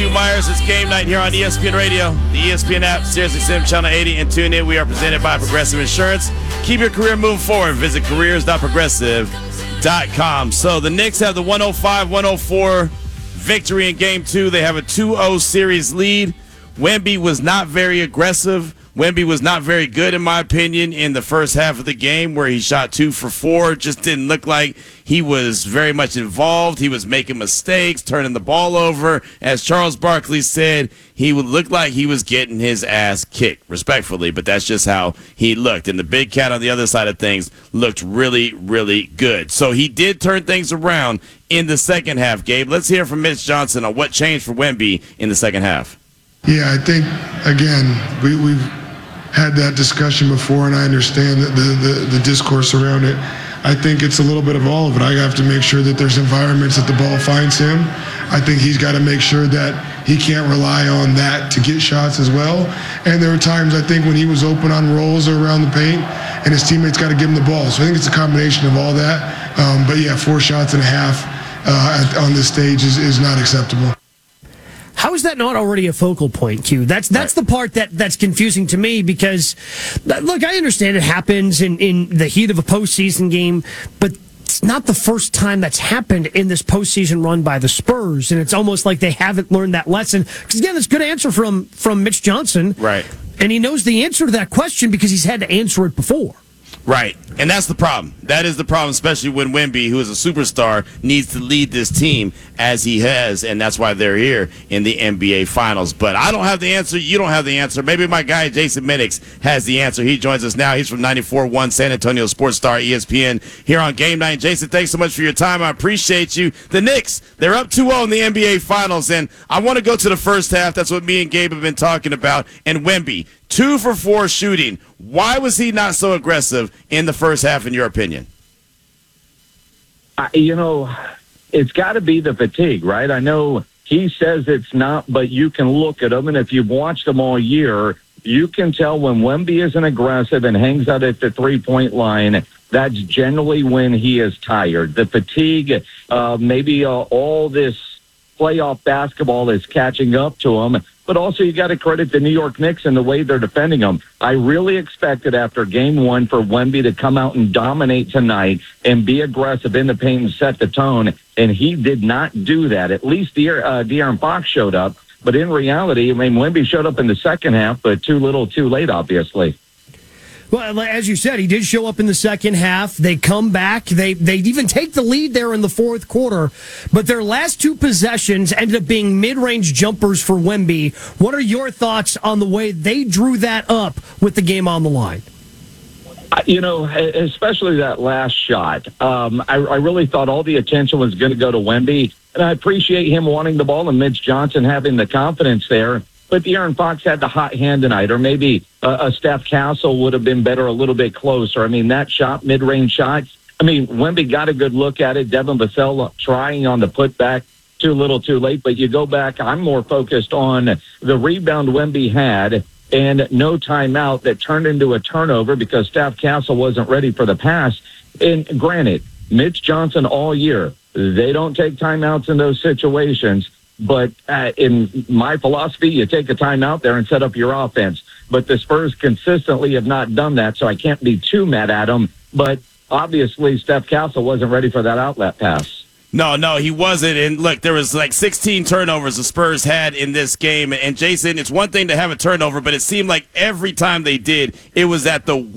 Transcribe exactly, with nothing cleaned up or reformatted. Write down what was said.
Hugh Myers. It's game night here on E S P N Radio, the E S P N app, SiriusXM Channel eighty, and tune in. We are presented by Progressive Insurance. Keep your career moving forward. Visit careers dot progressive dot com. So the Knicks have the one oh five one oh four victory in game two. They have a two oh series lead. Wemby was not very aggressive. Wemby was not very good, in my opinion, in the first half of the game where he shot two for four. Just didn't look like he was very much involved. He was making mistakes, turning the ball over. As Charles Barkley said, he would look like he was getting his ass kicked, respectfully, but that's just how he looked. And the big cat on the other side of things looked really, really good. So he did turn things around in the second half, Gabe. Let's hear from Mitch Johnson on what changed for Wemby in the second half. Yeah, I think, again, we, we've had that discussion before, and I understand the, the, the discourse around it. I think it's a little bit of all of it. I have to make sure that there's environments that the ball finds him. I think he's got to make sure that he can't rely on that to get shots as well. And there were times, I think, when he was open on rolls or around the paint, and his teammates got to give him the ball. So I think it's a combination of all that. Um, but, yeah, four shots and a half uh, at, on this stage is, is not acceptable. How is that not already a focal point, Q? That's that's the part that, that's confusing to me because, look, I understand it happens in, in the heat of a postseason game, but it's not the first time that's happened in this postseason run by the Spurs, and it's almost like they haven't learned that lesson. Because, again, that's a good answer from, from Mitch Johnson. Right. And he knows the answer to that question because he's had to answer it before. Right, and that's the problem. That is the problem, especially when Wemby, who is a superstar, needs to lead this team as he has, and that's why they're here in the N B A Finals. But I don't have the answer. You don't have the answer. Maybe my guy, Jason Minix, has the answer. He joins us now. He's from ninety-four point one San Antonio Sports Star, E S P N, here on Game Night. Jason, thanks so much for your time. I appreciate you. The Knicks, they're up two oh in the N B A Finals, and I want to go to the first half. That's what me and Gabe have been talking about. And Wemby, two for four shooting. Why was he not so aggressive in the first half, in your opinion? Uh, you know, it's got to be the fatigue, right? I know he says it's not, but you can look at him, and if you've watched him all year, you can tell when Wemby isn't aggressive and hangs out at the three-point line, that's generally when he is tired. The fatigue, uh, maybe uh, all this playoff basketball is catching up to him. But also you got to credit the New York Knicks and the way they're defending them. I really expected after game one for Wemby to come out and dominate tonight and be aggressive in the paint and set the tone, and he did not do that. At least De- uh, De'Aaron Fox showed up, but in reality, I mean, Wemby showed up in the second half, but too little too late, obviously. Well, as you said, he did show up in the second half. They come back. They they even take the lead there in the fourth quarter. But their last two possessions ended up being mid-range jumpers for Wemby. What are your thoughts on the way they drew that up with the game on the line? You know, especially that last shot. Um, I, I really thought all the attention was going to go to Wemby. And I appreciate him wanting the ball and Mitch Johnson having the confidence there. But De'Aaron Fox had the hot hand tonight, or maybe uh, a Steph Castle would have been better a little bit closer. I mean, that shot, mid-range shot, I mean, Wemby got a good look at it. Devin Vassell trying on the putback, too little too late. But you go back, I'm more focused on the rebound Wemby had and no timeout that turned into a turnover because Steph Castle wasn't ready for the pass. And granted, Mitch Johnson all year, they don't take timeouts in those situations. But uh, in my philosophy, you take a time out there and set up your offense. But the Spurs consistently have not done that, so I can't be too mad at them. But obviously, Steph Castle wasn't ready for that outlet pass. No, no, he wasn't. And look, there was like sixteen turnovers the Spurs had in this game. And Jason, it's one thing to have a turnover, but it seemed like every time they did, it was at the